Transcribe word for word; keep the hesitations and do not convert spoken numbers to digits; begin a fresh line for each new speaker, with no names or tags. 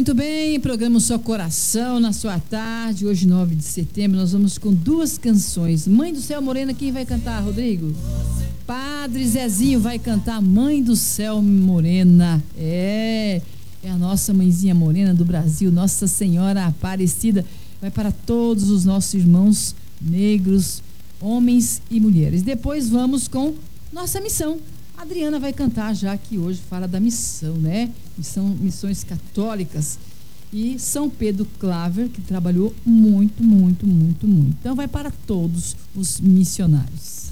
muito bem, programa O Seu Coração na sua tarde, hoje nove de setembro, nós vamos com duas canções. Mãe do Céu Morena, quem vai cantar, Rodrigo? Padre Zezinho vai cantar Mãe do Céu Morena, é, é a nossa mãezinha morena do Brasil, Nossa Senhora Aparecida, vai para todos os nossos irmãos negros, homens e mulheres. Depois vamos com nossa missão. A Adriana vai cantar, já que hoje fala da missão, né? Missão, missões católicas. E São Pedro Claver, que trabalhou muito, muito, muito, muito. Então vai para todos os missionários.